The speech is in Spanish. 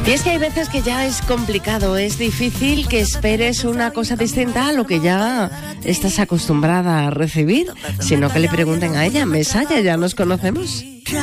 Y es que hay veces que ya es complicado, es difícil que esperes una cosa distinta a lo que ya estás acostumbrada a recibir, sino que le pregunten a ella, Mesaya, ¿ya nos conocemos?